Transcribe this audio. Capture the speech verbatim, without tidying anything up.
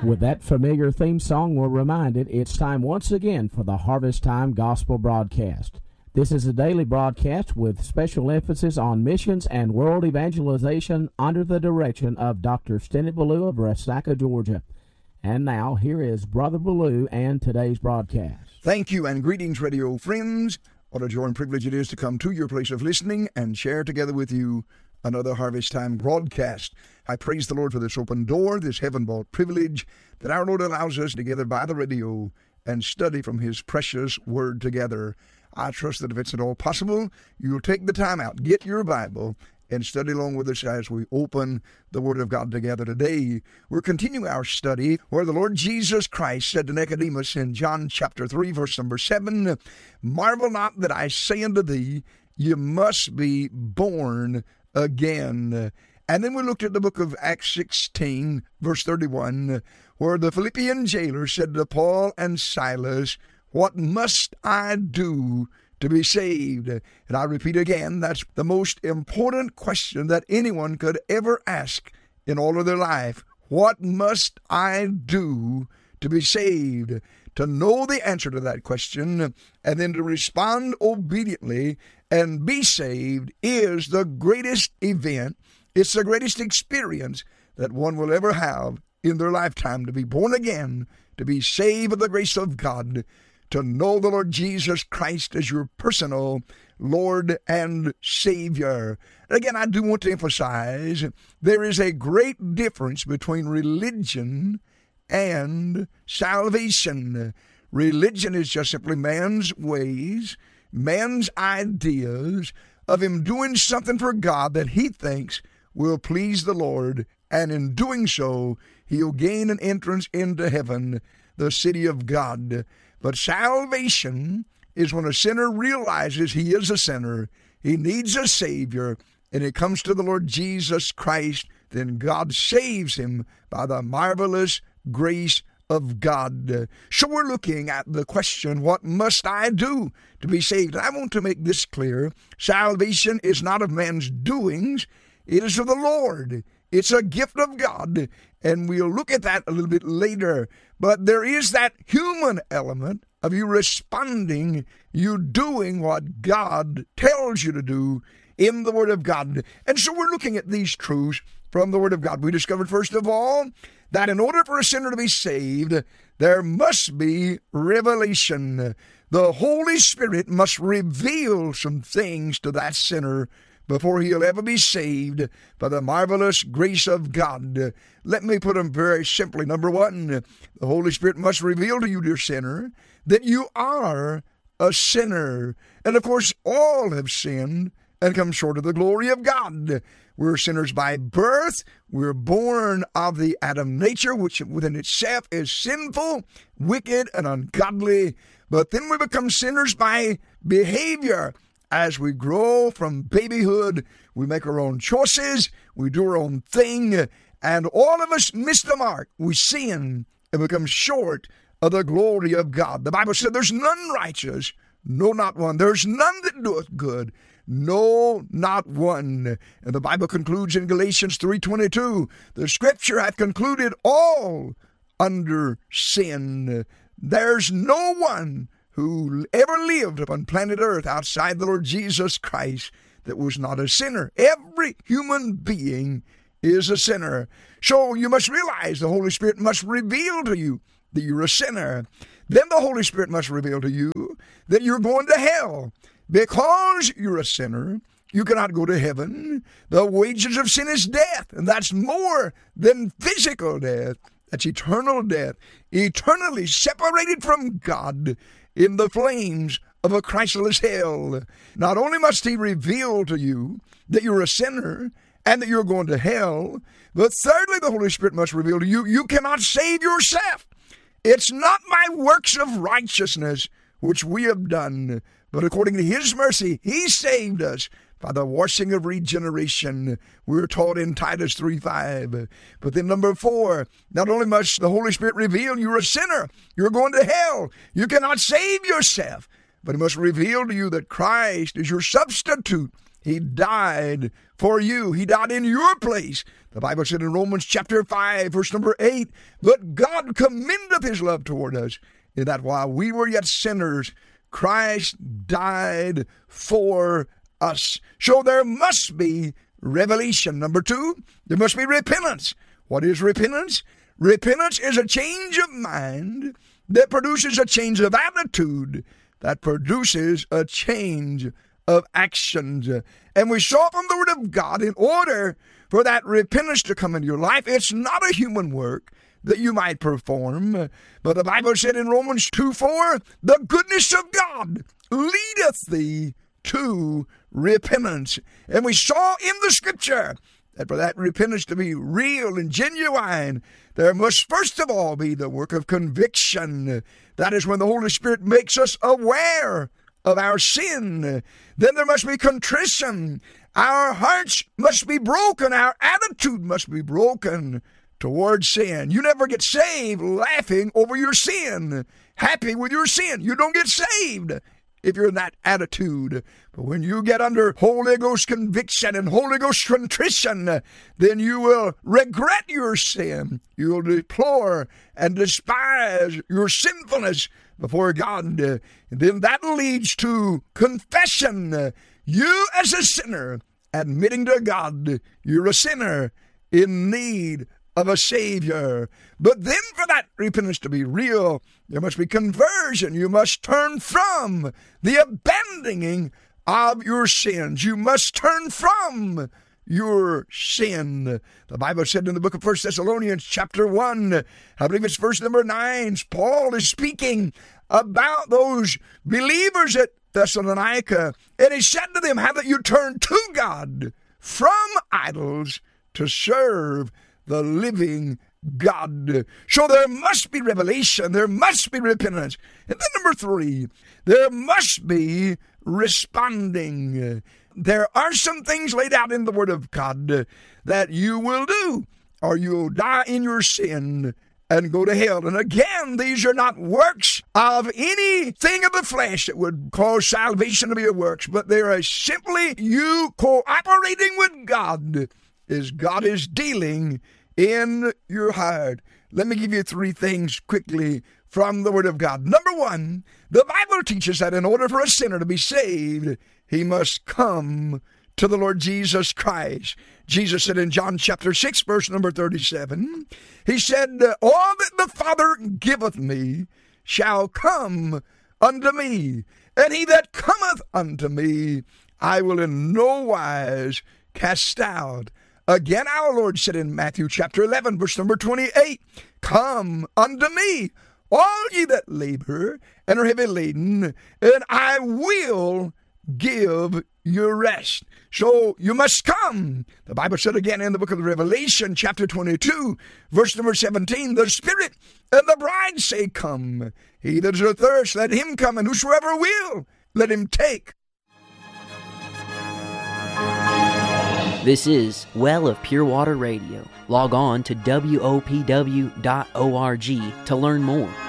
With that familiar theme song, we're reminded it's time once again for the Harvest Time Gospel Broadcast. This is a daily broadcast with special emphasis on missions and world evangelization under the direction of Doctor Stennett Ballou of Resaca, Georgia. And now, here is Brother Ballou and today's broadcast. Thank you, and greetings, radio friends. What a joy and privilege it is to come to your place of listening and share together with you another Harvest Time broadcast. I praise the Lord for this open door, this heaven-bought privilege that our Lord allows us to gather by the radio and study from His precious Word together. I trust that if it's at all possible, you'll take the time out, get your Bible, and study along with us as we open the Word of God together today. We're continuing our study where the Lord Jesus Christ said to Nicodemus in John chapter three, verse number seven, "Marvel not that I say unto thee, you must be born again." And then we looked at the book of Acts sixteen, verse thirty-one, where the Philippian jailer said to Paul and Silas, "What must I do to be saved?" And I repeat again, that's the most important question that anyone could ever ask in all of their life. What must I do to be saved? To know the answer to that question and then to respond obediently and be saved is the greatest event. It's the greatest experience that one will ever have in their lifetime, to be born again, to be saved of the grace of God, to know the Lord Jesus Christ as your personal Lord and Savior. Again, I do want to emphasize there is a great difference between religion and salvation. Religion is just simply man's ways, man's ideas of him doing something for God that he thinks will please the Lord, and in doing so, he'll gain an entrance into heaven, the city of God. But salvation is when a sinner realizes he is a sinner, he needs a Savior, and it comes to the Lord Jesus Christ, then God saves him by the marvelous grace of God. So we're looking at the question, what must I do to be saved? And I want to make this clear. Salvation is not of man's doings. It is of the Lord. It's a gift of God, and we'll look at that a little bit later. But there is that human element of you responding, you doing what God tells you to do in the Word of God. And so we're looking at these truths from the Word of God. We discovered, first of all, that in order for a sinner to be saved, there must be revelation. The Holy Spirit must reveal some things to that sinner before he'll ever be saved by the marvelous grace of God. Let me put them very simply. Number one, the Holy Spirit must reveal to you, dear sinner, that you are a sinner. And of course, all have sinned and come short of the glory of God. We're sinners by birth. We're born of the Adam nature, which within itself is sinful, wicked, and ungodly. But then we become sinners by behavior. As we grow from babyhood, we make our own choices, we do our own thing, and all of us miss the mark. We sin and become short of the glory of God. The Bible said there's none righteous, no, not one. There's none that doeth good, no, not one. And the Bible concludes in Galatians three twenty-two, the Scripture hath concluded all under sin. There's no one who ever lived upon planet Earth outside the Lord Jesus Christ that was not a sinner. Every human being is a sinner. So you must realize the Holy Spirit must reveal to you that you're a sinner. Then the Holy Spirit must reveal to you that you're going to hell. Because you're a sinner, you cannot go to heaven. The wages of sin is death, and that's more than physical death. That's eternal death, eternally separated from God in the flames of a Christless hell. Not only must he reveal to you that you're a sinner and that you're going to hell, but thirdly, the Holy Spirit must reveal to you, you cannot save yourself. It's not by works of righteousness which we have done, but according to his mercy, he saved us by the washing of regeneration. We're taught in Titus three five. But then number four, not only must the Holy Spirit reveal you're a sinner, you're going to hell, you cannot save yourself, but he must reveal to you that Christ is your substitute. He died for you. He died in your place. The Bible said in Romans chapter five, verse number eight, but God commendeth his love toward us, in that while we were yet sinners, Christ died for us. So there must be revelation. Number two, there must be repentance. What is repentance? Repentance is a change of mind that produces a change of attitude, that produces a change of actions. And we saw from the Word of God, in order for that repentance to come into your life, it's not a human work that you might perform. But the Bible said in Romans two four, the goodness of God leadeth thee to repentance. And we saw in the Scripture that for that repentance to be real and genuine, there must first of all be the work of conviction. That is when the Holy Spirit makes us aware of our sin. Then there must be contrition. Our hearts must be broken. Our attitude must be broken towards sin. You never get saved laughing over your sin, happy with your sin. You don't get saved if you're in that attitude. But when you get under Holy Ghost conviction and Holy Ghost contrition, then you will regret your sin. You will deplore and despise your sinfulness before God. And then that leads to confession. You as a sinner, admitting to God you're a sinner in need of a Savior. But then for that repentance to be real, there must be conversion. You must turn from the abandoning of your sins. You must turn from your sin. The Bible said in the book of First Thessalonians chapter one, I believe it's verse number nine, Paul is speaking about those believers at Thessalonica, and he said to them, how that you turn to God from idols to serve the living God. So there must be revelation. There must be repentance. And then number three, there must be responding. There are some things laid out in the Word of God that you will do, or you'll die in your sin and go to hell. And again, these are not works of anything of the flesh that would cause salvation to be a works, but they are simply you cooperating with God as God is dealing in your heart. Let me give you three things quickly from the Word of God. Number one, the Bible teaches that in order for a sinner to be saved, he must come to the Lord Jesus Christ. Jesus said in John chapter six, verse number thirty-seven, he said, all that the Father giveth me shall come unto me, and he that cometh unto me I will in no wise cast out. Again, our Lord said in Matthew chapter eleven, verse number twenty-eight, come unto me, all ye that labor and are heavy laden, and I will give you rest. So you must come. The Bible said again in the book of Revelation chapter twenty-two, verse number seventeen, the Spirit and the bride say, come. He that is athirst, let him come, and whosoever will, let him take. This is Well of Pure Water Radio. Log on to W O P W dot org to learn more.